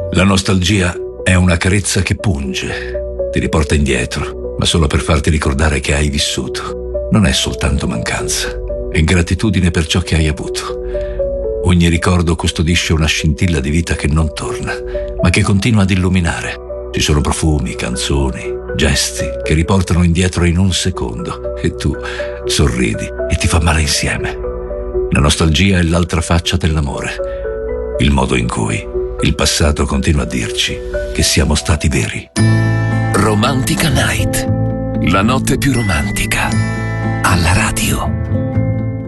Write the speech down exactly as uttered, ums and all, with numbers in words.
La nostalgia è una carezza che punge, ti riporta indietro, ma solo per farti ricordare che hai vissuto. Non è soltanto mancanza, è gratitudine per ciò che hai avuto. Ogni ricordo custodisce una scintilla di vita che non torna, ma che continua ad illuminare. Ci sono profumi, canzoni, gesti che riportano indietro in un secondo e tu sorridi e ti fa male insieme. La nostalgia è l'altra faccia dell'amore, il modo in cui il passato continua a dirci che siamo stati veri. Romantica Night, la notte più romantica, alla radio.